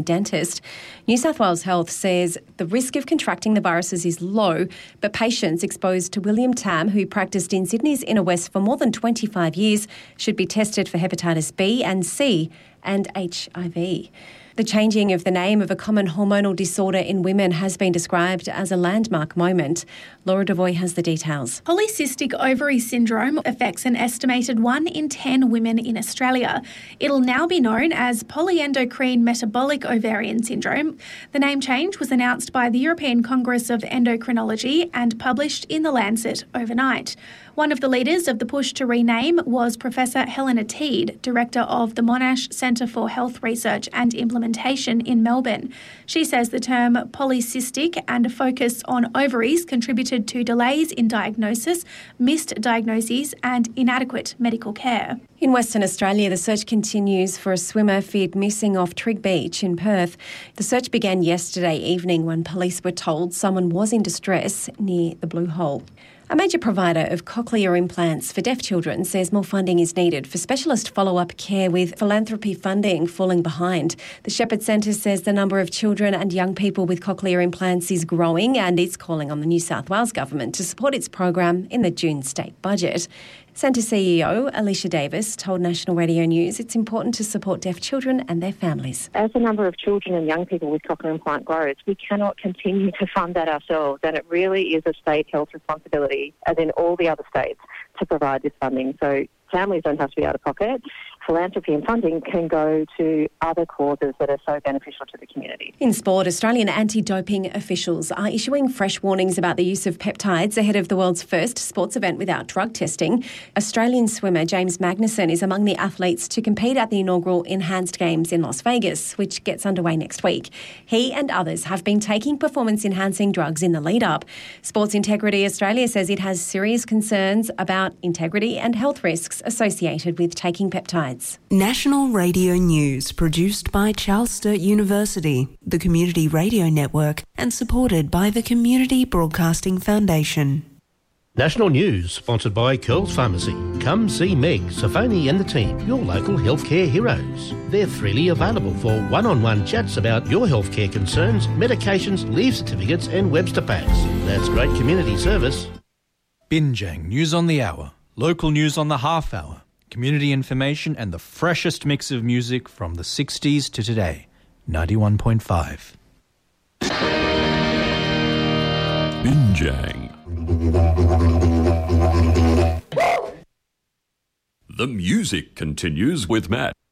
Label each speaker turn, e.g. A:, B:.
A: dentist. New South Wales Health says the risk of contracting the viruses is low, but patients exposed to William Tam, who practiced in Sydney's Inner West for more than 25 years, should be tested for hepatitis B and C and HIV. The changing of the name of a common hormonal disorder in women has been described as a landmark moment. Laura Devoy has the details.
B: Polycystic ovary syndrome affects an estimated 1 in 10 women in Australia. It'll now be known as polyendocrine metabolic ovarian syndrome. The name change was announced by the European Congress of Endocrinology and published in The Lancet overnight. One of the leaders of the push to rename was Professor Helena Teed, Director of the Monash Centre for Health Research and Implementation in Melbourne. She says the term polycystic and a focus on ovaries contributed to delays in diagnosis, missed diagnoses and inadequate medical care.
A: In Western Australia, the search continues for a swimmer feared missing off Trig Beach in Perth. The search began yesterday evening when police were told someone was in distress near the Blue Hole. A major provider of cochlear implants for deaf children says more funding is needed for specialist follow-up care, with philanthropy funding falling behind. The Shepherd Centre says the number of children and young people with cochlear implants is growing, and it's calling on the New South Wales government to support its program in the June state budget. Centre CEO Alicia Davis told National Radio News it's important to support deaf children and their families.
C: As the number of children and young people with cochlear implant grows, we cannot continue to fund that ourselves, and it really is a state health responsibility, as in all the other states, to provide this funding. So families don't have to be out of pocket. Philanthropy and funding can go to other causes that are so beneficial to the community.
A: In sport, Australian anti-doping officials are issuing fresh warnings about the use of peptides ahead of the world's first sports event without drug testing. Australian swimmer James Magnussen is among the athletes to compete at the inaugural Enhanced Games in Las Vegas, which gets underway next week. He and others have been taking performance-enhancing drugs in the lead-up. Sports Integrity Australia says it has serious concerns about integrity and health risks associated with taking peptides.
D: National Radio News, produced by Charles Sturt University, the Community Radio Network, and supported by the Community Broadcasting Foundation.
E: National News, sponsored by Curls Pharmacy. Come see Meg, Safoni and the team, your local healthcare heroes. They're freely available for one-on-one chats about your healthcare concerns, medications, leave certificates and Webster packs. That's great community service.
F: Binjang News on the Hour, local news on the half hour, community information and the freshest mix of music from the 60s to today. 91.5.
G: Binjang. The music continues with Matt.